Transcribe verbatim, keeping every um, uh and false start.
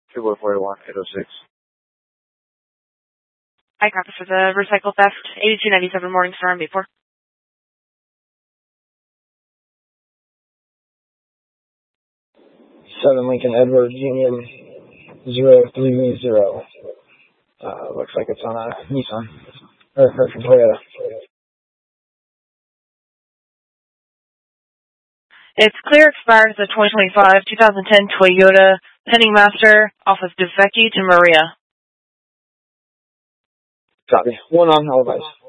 two four four one eight oh six. I copy for the recycle theft, eighty-two ninety-seven Morningstar on B four. seven Lincoln Edward Union zero three zero. Uh, looks like it's on a Nissan. Or, or Toyota. It's clear expires the twenty twenty-five two thousand ten Toyota Penning Master off of DeVecchi to Maria. Copy. One on all device.